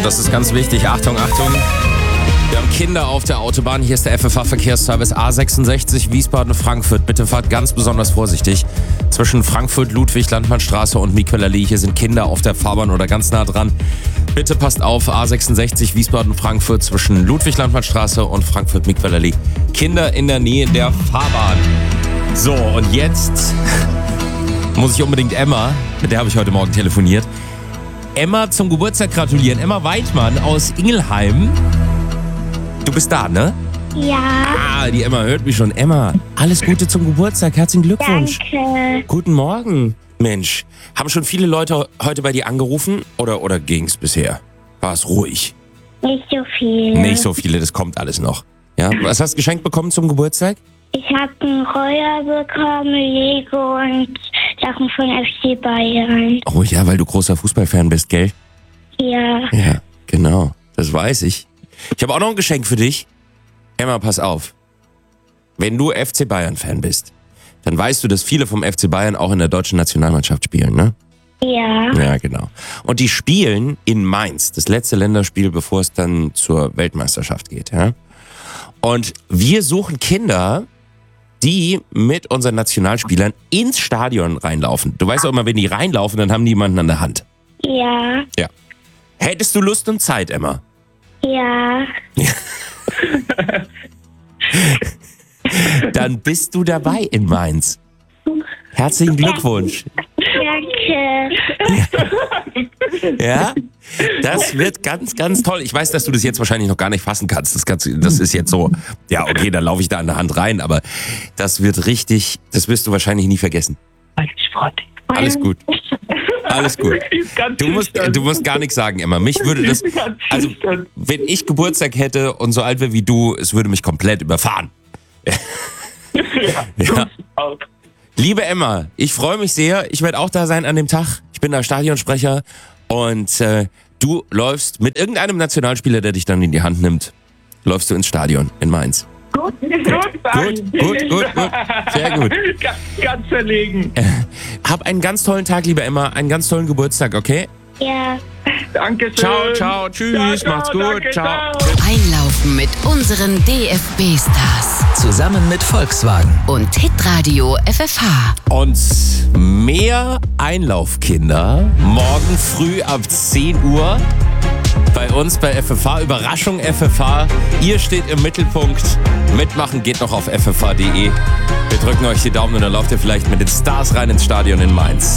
das ist ganz wichtig. Achtung, Achtung. Wir haben Kinder auf der Autobahn. Hier ist der FFH-Verkehrsservice A66 Wiesbaden-Frankfurt. Bitte fahrt ganz besonders vorsichtig. Zwischen Frankfurt, Ludwig-Landmannstraße und Miquelallee. Hier sind Kinder auf der Fahrbahn oder ganz nah dran. Bitte passt auf, A66 Wiesbaden-Frankfurt zwischen Ludwig-Landmannstraße und Frankfurt-Miquelallee. Kinder in der Nähe der Fahrbahn. So, und jetzt muss ich unbedingt Emma, mit der habe ich heute Morgen telefoniert, Emma zum Geburtstag gratulieren. Emma Weidmann aus Ingelheim. Du bist da, ne? Ja. Die Emma hört mich schon. Emma, alles Gute zum Geburtstag. Herzlichen Glückwunsch. Danke. Guten Morgen. Mensch, haben schon viele Leute heute bei dir angerufen? Oder ging's bisher? War es ruhig? Nicht so viel. Nicht so viele, das kommt alles noch. Ja? Was hast du geschenkt bekommen zum Geburtstag? Ich habe einen Roller bekommen, Lego und Sachen von FC Bayern. Oh ja, weil du großer Fußballfan bist, gell? Ja. Ja, genau. Das weiß ich. Ich habe auch noch ein Geschenk für dich. Emma, pass auf. Wenn du FC Bayern-Fan bist, dann weißt du, dass viele vom FC Bayern auch in der deutschen Nationalmannschaft spielen, ne? Ja. Ja, genau. Und die spielen in Mainz, das letzte Länderspiel, bevor es dann zur Weltmeisterschaft geht, ja? Und wir suchen Kinder, die mit unseren Nationalspielern ins Stadion reinlaufen. Du weißt auch immer, wenn die reinlaufen, dann haben die jemanden an der Hand. Ja. Ja. Hättest du Lust und Zeit, Emma? Ja. Dann bist du dabei in Mainz. Herzlichen Glückwunsch. Danke. Ja? Das wird ganz, ganz toll. Ich weiß, dass du das jetzt wahrscheinlich noch gar nicht fassen kannst. Das ist jetzt so, ja, okay, dann laufe ich da an der Hand rein, aber das wird richtig, das wirst du wahrscheinlich nie vergessen. Alles gut. Alles gut. Du musst gar nichts sagen, Emma. Mich würde das, also, wenn ich Geburtstag hätte und so alt wäre wie du, es würde mich komplett überfahren. Ja. Liebe Emma, ich freue mich sehr. Ich werde auch da sein an dem Tag. Ich bin da Stadionsprecher und du läufst mit irgendeinem Nationalspieler, der dich dann in die Hand nimmt, läufst du ins Stadion in Mainz. Gut. Gut. Sehr gut. Ganz verlegen. Hab einen ganz tollen Tag, liebe Emma. Einen ganz tollen Geburtstag, okay? Ja. Dankeschön. Ciao. Tschüss. Ja, ciao, Macht's gut. danke, Ciao. Einlaufen mit unseren DFB-Stars Zusammen mit Volkswagen. und Hitradio FFH. Und mehr Einlaufkinder morgen früh ab 10 Uhr bei uns bei FFH. Überraschung FFH. Ihr steht im Mittelpunkt. Mitmachen geht noch auf ffh.de. Wir drücken euch die Daumen und dann lauft ihr vielleicht mit den Stars rein ins Stadion in Mainz.